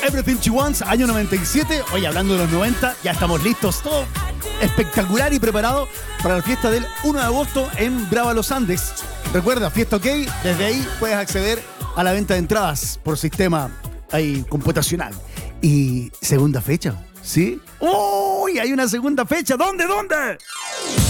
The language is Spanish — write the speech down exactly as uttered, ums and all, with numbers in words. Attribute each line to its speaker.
Speaker 1: Everything She Wants, año noventa y siete. Hoy hablando de los noventa, ya estamos listos, todo espectacular y preparado para la fiesta del uno de agosto en Brava Los Andes. Recuerda, Fiesta OK, desde ahí puedes acceder a la venta de entradas por sistema ahí computacional. Y segunda fecha, ¿sí? ¡Uy! Hay una segunda fecha. ¿Dónde? ¿Dónde?